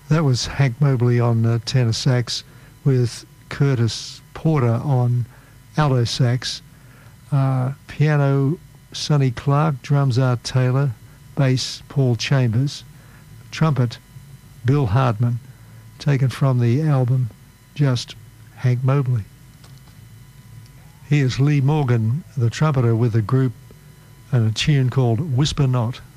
That was Hank Mobley on tenor sax with Curtis Porter on alto sax. Piano, Sonny Clark. Drums, Art Taylor. Bass, Paul Chambers. Trumpet, Bill Hartman. Taken from the album Just Hank Mobley. Here's Lee Morgan, the trumpeter, with a group and a tune called Whisper Not.